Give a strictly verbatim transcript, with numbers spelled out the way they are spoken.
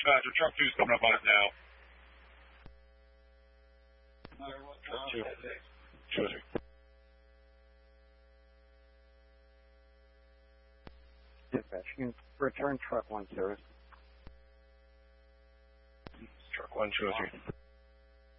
dispatcher. Truck two's coming up on it now. Truck two. Two oh three. Dispatch, you can return truck one service. Truck one, two oh three.